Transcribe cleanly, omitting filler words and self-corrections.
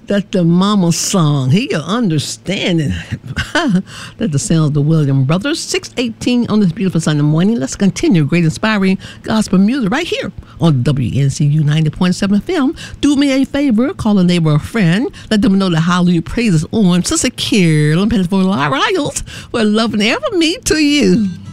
That's the mama song. He can understand it. That's the sound of the Williams Brothers. 6:18 on this beautiful Sunday morning. Let's continue great inspiring gospel music right here on WNCU 90.7 FM. Do me a favor, call a neighbor or friend. Let them know that Hallelujah Praise is on. Sister Carolyn Pettis for Riles. We're loving ever me to you.